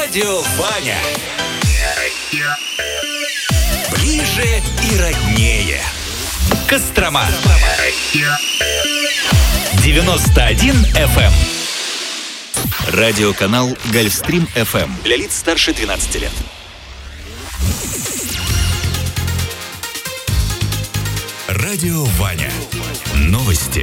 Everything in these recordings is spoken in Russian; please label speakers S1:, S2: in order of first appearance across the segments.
S1: Радио Ваня. Ближе и роднее. Кострома. 91 FM. Радиоканал Гольфстрим FM. Для лиц старше 12 лет. Радио Ваня. Новости.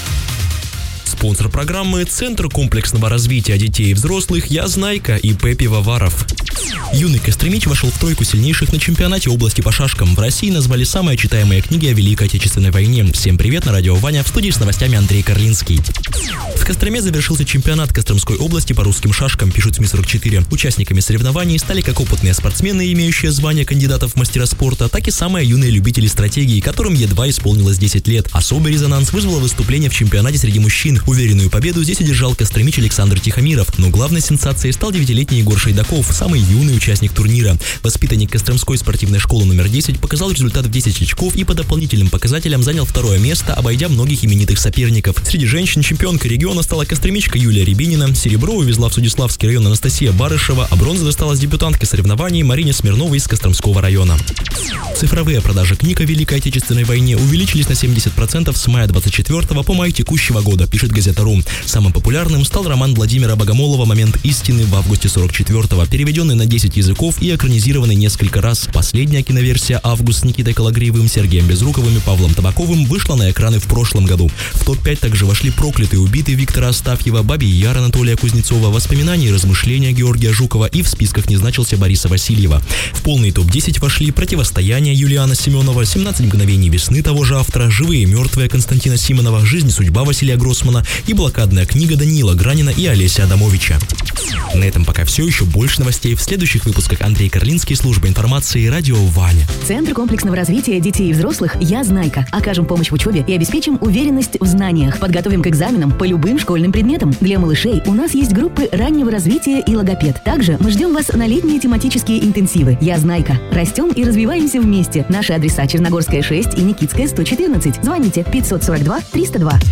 S2: Спонсор программы — Центр комплексного развития детей и взрослых «Я Знайка» и ИП Пивоваров. Юный костромич вошел в тройку сильнейших на чемпионате области по шашкам. В России назвали самые читаемые книги о Великой Отечественной войне. Всем привет, на радио Ваня, в студии с новостями Андрей Карлинский. В Костроме завершился чемпионат Костромской области по русским шашкам, пишут СМИ-44. Участниками соревнований стали как опытные спортсмены, имеющие звание кандидатов в мастера спорта, так и самые юные любители стратегии, которым едва исполнилось 10 лет. Особый резонанс вызвало выступление в чемпионате среди мужчин. Уверенную победу здесь одержал костромич Александр Тихомиров, но главной сенсацией стал 9-летний Егор Шайдаков, самый юный участник турнира. Воспитанник Костромской спортивной школы номер 10 показал результат в 10 очков и по дополнительным показателям занял второе место, обойдя многих именитых соперников. Среди женщин чемпионкой региона стала костромичка Юлия Рябинина, серебро увезла в Судиславский район Анастасия Барышева, а бронза досталась дебютанткой соревнований Марине Смирновой из Костромского района. Цифровые продажи книг о Великой Отечественной войне увеличились на 70% с мая 24 по май текущего года, пишет Газета.ру. Самым популярным стал роман Владимира Богомолова «Момент истины» в августе 44-го, переведенный на 10 языков и экранизированный несколько раз. Последняя киноверсия «Август» с Никитой Кологривым, Сергеем Безруковым и Павлом Табаковым вышла на экраны в прошлом году. В топ-5 также вошли «Проклятый убитый» Виктора Астафьева, «Бабий Яр» Анатолия Кузнецова, «Воспоминания и размышления» Георгия Жукова, и в списках не значился Бориса Васильева. В полный топ-10 вошли «Противостояние» Юлиана Семенова, «17 мгновений весны» того же автора, «Живые и мертвые» Константина Симонова, «Жизнь и судьба» Василия Гроссмана и «Блокадная книга» Даниила Гранина и Олеся Адамовича. На этом пока все, еще больше новостей в следующих выпусках. Андрей Карлинский, служба информации, радио Ваня.
S3: Центр комплексного развития детей и взрослых «Я Знайка». Окажем помощь в учебе и обеспечим уверенность в знаниях. Подготовим к экзаменам по любым школьным предметам. Для малышей у нас есть группы раннего развития и логопед. Также мы ждем вас на летние тематические интенсивы. «Я Знайка». Растем и развиваемся вместе. Наши адреса: Черногорская 6 и Никитская 114. Звоните 542 302.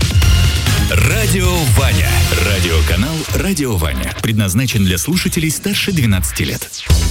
S1: Радио Ваня. Радиоканал Радио Ваня. Предназначен для слушателей старше 12 лет.